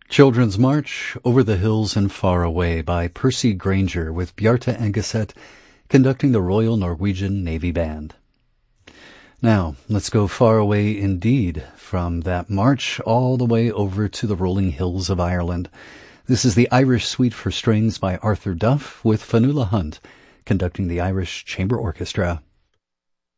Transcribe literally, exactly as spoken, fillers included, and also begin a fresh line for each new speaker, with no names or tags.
Children's March Over the Hills and Far Away by Percy Grainger with Bjarte Engeset conducting the Royal Norwegian Navy Band. Now, let's go far away indeed from that march all the way over to the rolling hills of Ireland. This is the Irish Suite for Strings by Arthur Duff with Fanula Hunt conducting the Irish Chamber Orchestra.